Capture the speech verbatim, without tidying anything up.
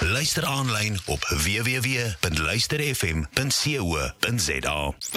Luister aanlyn op w w w punt luister f m punt co punt za.